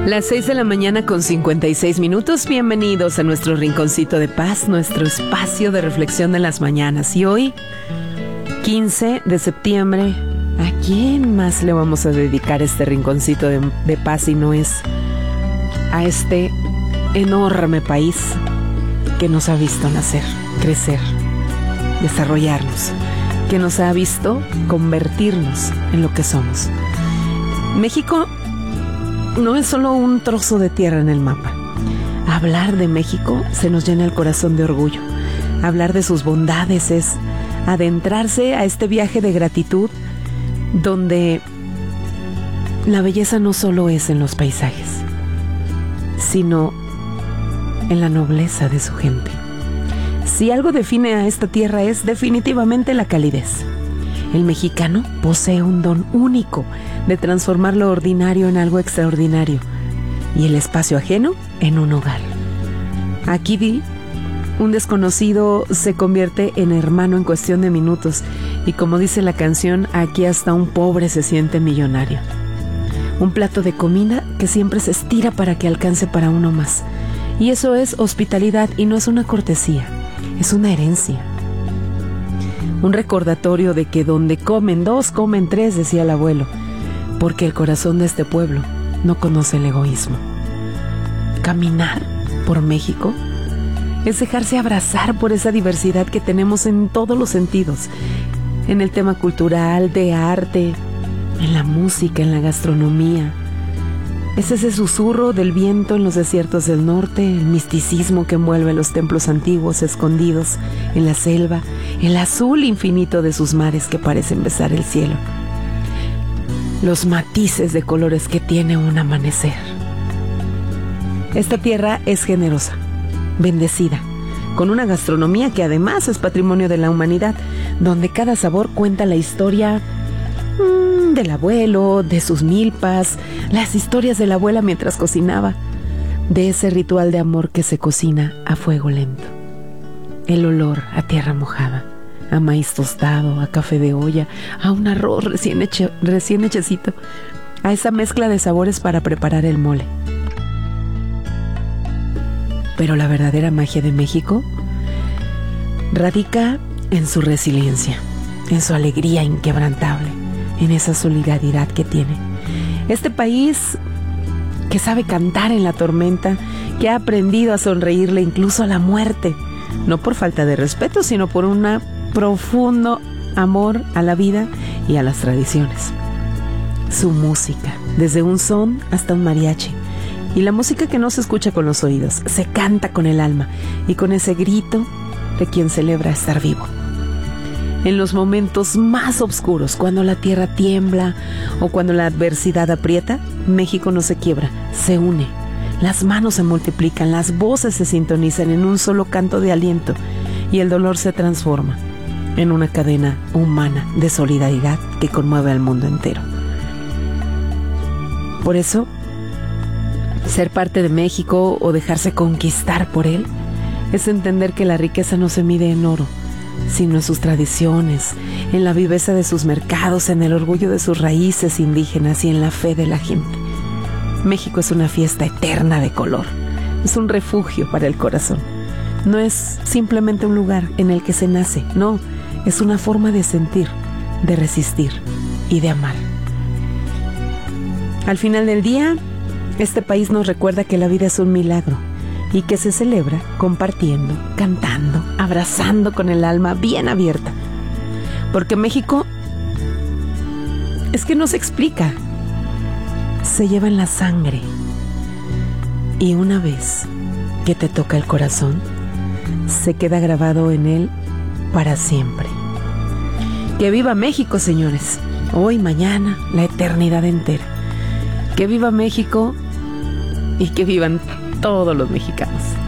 Las 6 de la mañana con 56 minutos. Bienvenidos a nuestro rinconcito de paz, nuestro espacio de reflexión de las mañanas. Y hoy, 15 de septiembre, ¿a quién más le vamos a dedicar este rinconcito de paz si no es a este enorme país que nos ha visto nacer, crecer, desarrollarnos, que nos ha visto convertirnos en lo que somos? México no es solo un trozo de tierra en el mapa. Hablar de México se nos llena el corazón de orgullo. Hablar de sus bondades es adentrarse a este viaje de gratitud donde la belleza no solo es en los paisajes, sino en la nobleza de su gente. Si algo define a esta tierra es definitivamente la calidez. El mexicano posee un don único de transformar lo ordinario en algo extraordinario y el espacio ajeno en un hogar. Aquí un desconocido se convierte en hermano en cuestión de minutos y, como dice la canción, aquí hasta un pobre se siente millonario. Un plato de comida que siempre se estira para que alcance para uno más. Y eso es hospitalidad y no es una cortesía, es una herencia. Un recordatorio de que donde comen dos, comen tres, decía el abuelo, porque el corazón de este pueblo no conoce el egoísmo. Caminar por México es dejarse abrazar por esa diversidad que tenemos en todos los sentidos, en el tema cultural, de arte, en la música, en la gastronomía. Es ese susurro del viento en los desiertos del norte, el misticismo que envuelve los templos antiguos escondidos en la selva, el azul infinito de sus mares que parecen besar el cielo, los matices de colores que tiene un amanecer. Esta tierra es generosa, bendecida, con una gastronomía que además es patrimonio de la humanidad, donde cada sabor cuenta la historia del abuelo, de sus milpas, las historias de la abuela mientras cocinaba, de ese ritual de amor que se cocina a fuego lento. El olor a tierra mojada, a maíz tostado, a café de olla, a un arroz recién hechecito, a esa mezcla de sabores para preparar el mole. Pero la verdadera magia de México radica en su resiliencia, en su alegría inquebrantable, en esa solidaridad que tiene. Este país que sabe cantar en la tormenta, que ha aprendido a sonreírle incluso a la muerte, no por falta de respeto, sino por un profundo amor a la vida y a las tradiciones. Su música, desde un son hasta un mariachi, y la música que no se escucha con los oídos, se canta con el alma y con ese grito de quien celebra estar vivo. En los momentos más oscuros, cuando la tierra tiembla o cuando la adversidad aprieta, México no se quiebra, se une. Las manos se multiplican, las voces se sintonizan en un solo canto de aliento y el dolor se transforma en una cadena humana de solidaridad que conmueve al mundo entero. Por eso, ser parte de México o dejarse conquistar por él es entender que la riqueza no se mide en oro, sino en sus tradiciones, en la viveza de sus mercados, en el orgullo de sus raíces indígenas y en la fe de la gente. México es una fiesta eterna de color, es un refugio para el corazón. No es simplemente un lugar en el que se nace, no, es una forma de sentir, de resistir y de amar. Al final del día, este país nos recuerda que la vida es un milagro y que se celebra compartiendo, cantando, abrazando con el alma bien abierta. Porque México es que no se explica, se lleva en la sangre. Y una vez que te toca el corazón, se queda grabado en él para siempre. Que viva México, señores, hoy, mañana, la eternidad entera. Que viva México y que vivan todos los mexicanos.